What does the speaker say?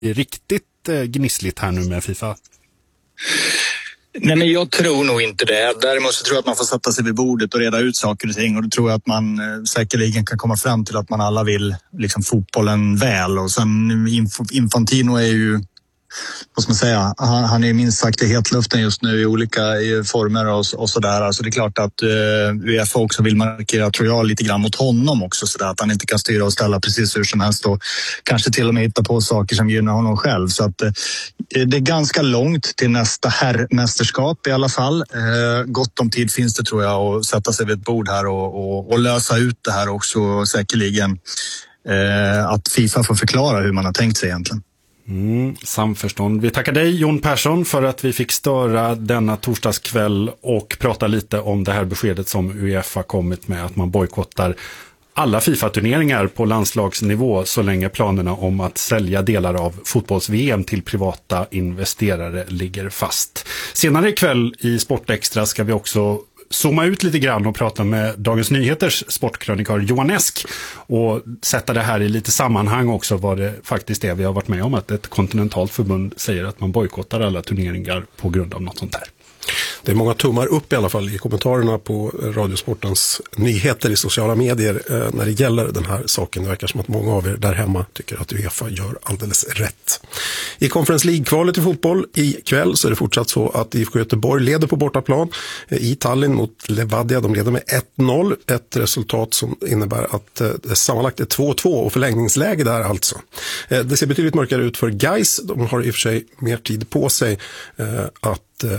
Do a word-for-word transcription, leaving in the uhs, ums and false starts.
riktigt gnissligt här nu med FIFA? Nej, men jag tror nog inte det. Däremot så tror jag att man får sätta sig vid bordet och reda ut saker och ting. Och då tror jag att man eh, säkerligen kan komma fram till att man alla vill liksom fotbollen väl. Och sen Inf- Infantino är ju, vad ska man säga, han, han är minst sagt i hetluften just nu i olika i former och, och sådär. Alltså det är klart att eh, U E F A också vill markera, tror jag, lite grann mot honom också, så att han inte kan styra och ställa precis hur som helst och kanske till och med hitta på saker som gynnar honom själv. Så att eh, det är ganska långt till nästa herrmästerskap i alla fall. Eh, gott om tid finns det, tror jag, att sätta sig vid ett bord här och, och, och lösa ut det här också säkerligen. Eh, att FIFA får förklara hur man har tänkt sig egentligen. Mm, samförstånd. Vi tackar dig, Jon Persson, för att vi fick störa denna torsdagskväll och prata lite om det här beskedet som UEFA kommit med, att man bojkottar alla FIFA-turneringar på landslagsnivå så länge planerna om att sälja delar av fotbolls-V M till privata investerare ligger fast. Senare ikväll i Sportextra ska vi också zooma ut lite grann och prata med Dagens Nyheters sportkrönikör Johan Esk och sätta det här i lite sammanhang också, vad det faktiskt är vi har varit med om, att ett kontinentalt förbund säger att man bojkottar alla turneringar på grund av något sånt här. Det är många tummar upp i alla fall i kommentarerna på Radiosportens nyheter i sociala medier eh, när det gäller den här saken. Det verkar som att många av er där hemma tycker att UEFA gör alldeles rätt. I Conference League-kvalet i fotboll i kväll så är det fortsatt så att I F K Göteborg leder på bortaplan eh, i Tallinn mot Levadia. De leder med ett noll, ett resultat som innebär att eh, det sammanlagt är två två och förlängningsläge där alltså. Eh, det ser betydligt mörkare ut för Gais. De har i och för sig mer tid på sig eh, att